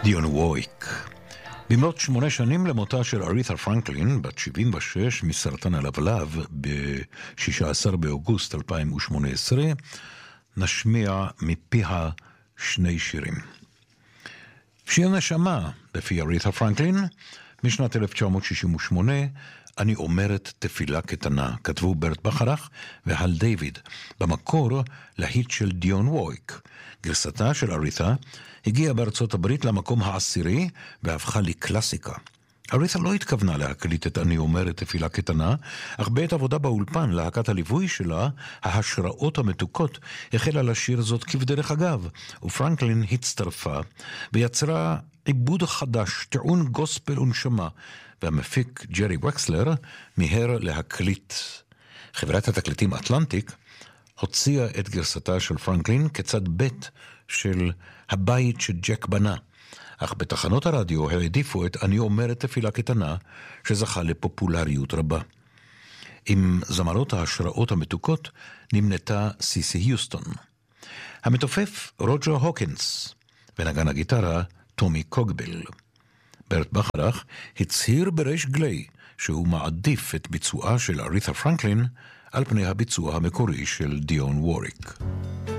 דיון ווריק. במלאת 8 שנים למותה של ארית'ה פרנקלין, בת 76, מסרטן הלבלב, ב-16 באוגוסט 2018, נשמיע מפיה שני שירים. שיר נשמה בפי ארית'ה פרנקלין, משנת 1968, אני אומרת תפילה קטנה, כתבו ברט בחרך והל דיוויד, במקור להיט של דיון ווריק. גרסתה של ארית'ה הגיעה בארצות הברית למקום העשירי והפכה לקלאסיקה. ארית'ה לא התכוונה להקליט את אני אומרת תפילה קטנה, אך בעת עבודה באולפן להקת הליווי שלה, ההשראות המתוקות, החלה לשיר זאת כבדרך אגב, ופרנקלין הצטרפה ויצרה עיבוד חדש, טעון גוספל ונשמה, והמפיק ג'רי וקסלר מיהר להקליט. חברת התקליטים אטלנטיק הוציאה את גרסתה של פרנקלין כצד ב' של הבית שג'ק בנה, אך בתחנות הרדיו העדיפו את אני אומרת תפילה קטנה, שזכה לפופולריות רבה. עם זמרות ההשראות המתוקות נמנתה סיסי היוסטון. המתופף רוג'ר הוקינס, ונגן הגיטרה טומי קוגבל. ברט בחרך הצהיר בריש גלי שהוא מעדיף את ביצועה של ארית'ה פרנקלין על פני הביצוע המקורי של דיון ווריק.